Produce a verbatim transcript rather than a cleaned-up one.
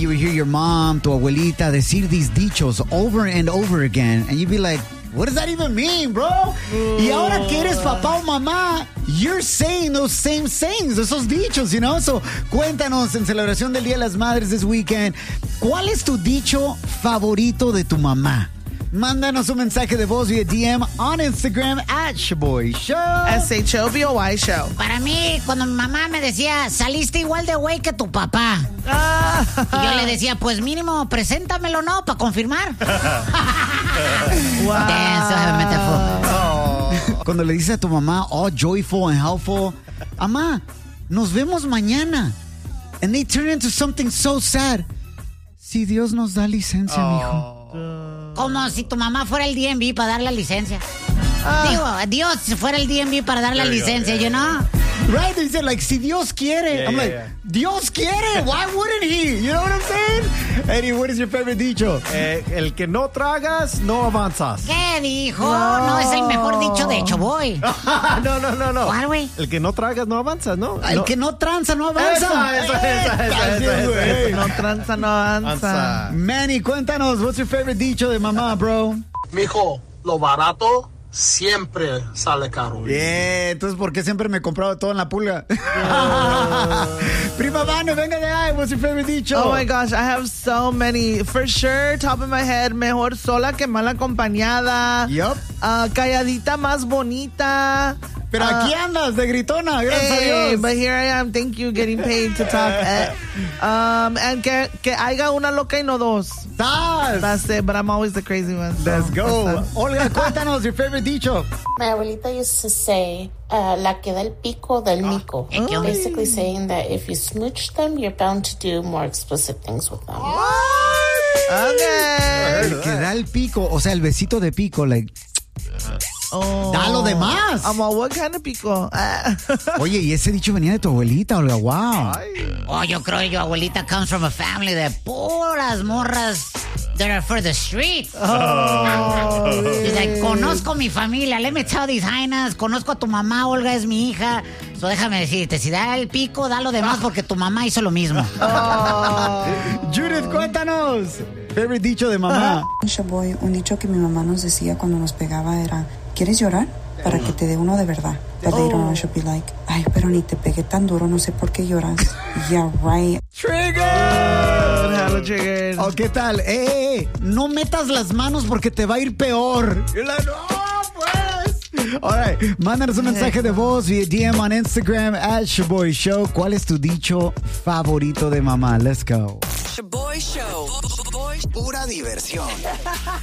You would hear your mom, tu abuelita, decir these dichos over and over again, and you'd be like, what does that even mean, bro? Y ahora que eres papá o mamá, you're saying those same sayings, esos dichos, you know? So, cuéntanos en celebración del Día de las Madres this weekend, ¿cuál es tu dicho favorito de tu mamá? Mándanos un mensaje de voz vía D M on Instagram at Shaboy Show. S H O B O Y Show. Para mí, cuando mi mamá me decía, saliste igual de güey que tu papá. Ah. Y yo le decía, pues mínimo, preséntamelo, ¿no? Para confirmar. Wow. Damn, so I meant that for. Cuando le dices a tu mamá, all joyful and helpful, mamá, nos vemos mañana. And they turn into something so sad. Si Dios nos da licencia, Oh. mijo. Como si tu mamá fuera el D M V para dar la licencia. Ah. Digo, Dios fuera el D M V para dar la There you go, licencia, yeah, you know? Right? They say, like, si Dios quiere. Yeah, I'm yeah, like, yeah. Dios quiere. Why wouldn't he? You know what I'm saying? Eddie, what is your favorite dicho? Eh, el que no tragas, no avanzas. ¿Qué dijo? No, no es el mejor dicho de Choboy. no, no, no, no. ¿Cuál, güey? El que no tragas, no avanzas, ¿no? El no. que no tranza, no avanza. Esa, esa, esa, esa, Así esa, es, esa, güey. esa. No tranza, no avanza. Avanza. Manny, cuéntanos, what's your favorite dicho de mamá, bro? Mijo, lo barato siempre sale caro. Yeah, entonces, ¿por qué siempre me he comprado todo en la pulga? Prima Vane, venga de ahí, what's your favorite dicho? Oh my gosh, I have so many. For sure, top of my head, mejor sola que mal acompañada. Yup. Ah, calladita más bonita. Pero Ah, aquí andas, de gritona, gracias hey, a Dios. but here I am, thank you, getting paid to talk. Eh, um, and que, que haya una loca y no dos. ¡Sas! That's it, but I'm always the crazy one. so Let's go. that's that. Olga, cuéntanos, your favorite dicho. My abuelita used to say, uh, la que da el pico del mico. ¿Eh, qué hombre? Basically saying that if you smooch them, you're bound to do more explicit things with them. Okay. El que da el pico, o sea, el besito de pico, like, Oh. da lo demás. I'm all, what kind of pico? Ah. Oye, y ese dicho venía de tu abuelita, Olga, wow. Oh, yo creo que yo abuelita comes from a family de puras morras that are for the street. Oh. She's like, conozco mi familia, let me tell these hainas, conozco a tu mamá, Olga es mi hija. So déjame decirte, si da el pico, da lo demás porque tu mamá hizo lo mismo. Oh. Judith, cuéntanos. Favorite dicho de mamá. Shaboy, un dicho que mi mamá nos decía cuando nos pegaba era, ¿quieres llorar? Para que te dé uno de verdad. But later on she'll be like, ay, pero ni te pegué tan duro, no sé por qué lloras. Yeah, right. Trigger. Hello, triggered. ¿O qué tal? Eh, eh, eh, no metas las manos porque te va a ir peor. You're like, no, pues. All right, mándanos un mensaje de voz vía D M on Instagram at Shaboy Show. ¿Cuál es tu dicho favorito de mamá? Let's go. Shaboy Show. Pura diversión.